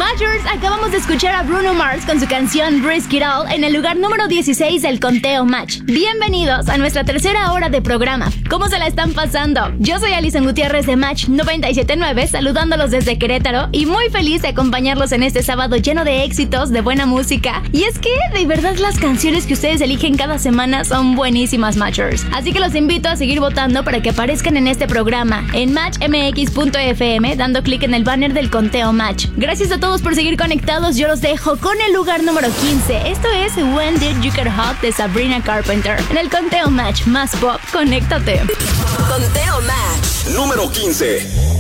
Matchers, acabamos de escuchar a Bruno Mars con su canción Risk It All en el lugar número 16 del conteo Match. Bienvenidos a nuestra tercera hora de programa. ¿Cómo se la están pasando? Yo soy Alison Gutiérrez de Match 97.9, saludándolos desde Querétaro y muy feliz de acompañarlos en este sábado lleno de éxitos, de buena música. Y es que, de verdad, las canciones que ustedes eligen cada semana son buenísimas, Matchers. Así que los invito a seguir votando para que aparezcan en este programa en matchmx.fm, dando clic en el banner del conteo Match. Gracias a todos por seguir conectados. Yo los dejo con el lugar número 15. Esto es When Did You Get Hot de Sabrina Carpenter. En el conteo Match más pop, conéctate. Conteo Match número 15.